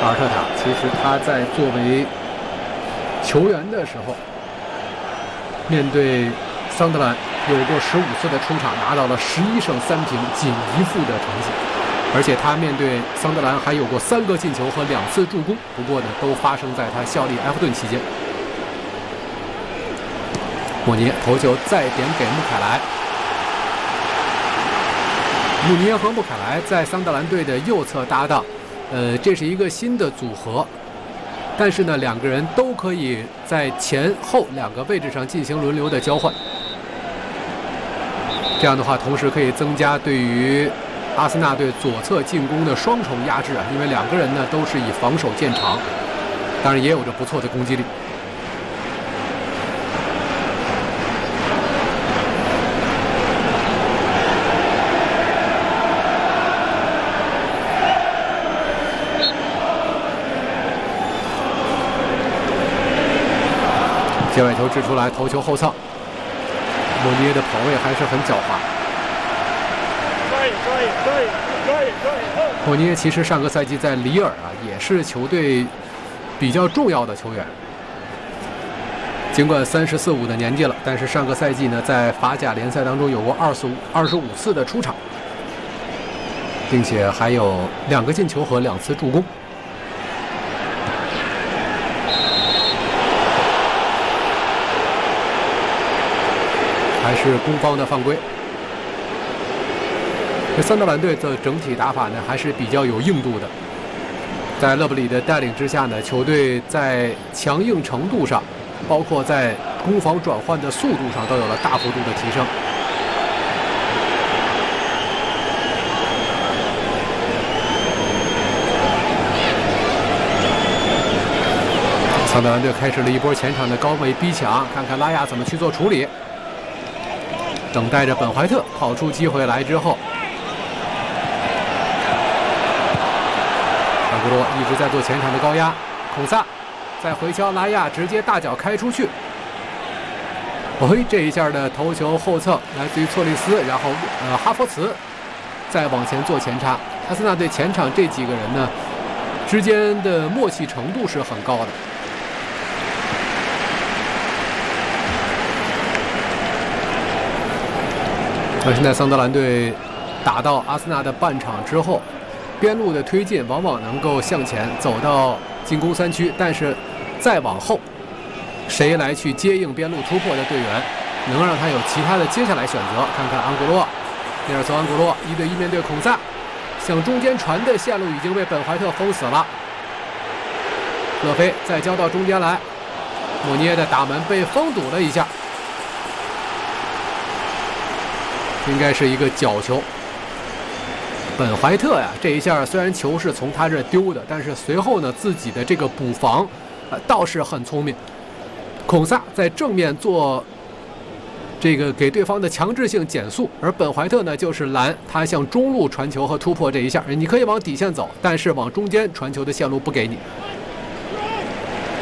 阿尔特塔其实他在作为球员的时候，面对桑德兰有过15次的出场，拿到了11胜3平仅1负的成绩。而且他面对桑德兰还有过3个进球和2次助攻，不过呢，都发生在他效力埃弗顿期间。莫尼耶头球再点给穆凯莱，穆尼耶和穆凯莱在桑德兰队的右侧搭档，这是一个新的组合，但是呢，两个人都可以在前后2个位置上进行轮流的交换。这样的话，同时可以增加对于阿森纳队左侧进攻的双重压制啊，因为2个人呢都是以防守见长，当然也有着不错的攻击力。界外球掷出来，头球后侧，莫尼耶的跑位还是很狡猾。莫尼耶其实上个赛季在里尔啊，也是球队比较重要的球员。尽管34、35的年纪了，但是上个赛季呢，在法甲联赛当中有过25次的出场，并且还有2个进球和2次助攻。还是攻方的犯规。这桑德兰队的整体打法呢，还是比较有硬度的。在勒布里的带领之下呢，球队在强硬程度上，包括在攻防转换的速度上，都有了大幅度的提升。桑德兰队开始了一波前场的高位逼抢，看看拉亚怎么去做处理。等待着本怀特跑出机会来之后，安古洛一直在做前场的高压，孔萨再回敲拉亚，直接大脚开出去。这一下的头球后侧来自于措利斯，然后哈弗茨再往前做前插。阿森纳队前场这几个人呢，之间的默契程度是很高的。而现在桑德兰队打到阿森纳的半场之后，边路的推进往往能够向前走到进攻3区，但是再往后，谁来去接应边路突破的队员，能让他有其他的接下来选择？看看安古洛，内尔索安古洛1对1面对孔萨，向中间传的线路已经被本怀特封死了。勒菲再交到中间来，莫尼耶的打门被封堵了一下。应该是一个角球。本怀特呀，这一下虽然球是从他这丢的，但是随后呢，自己的这个补防，倒是很聪明。孔萨在正面做这个给对方的强制性减速，而本怀特呢就是拦他向中路传球和突破这一下，你可以往底线走，但是往中间传球的线路不给你。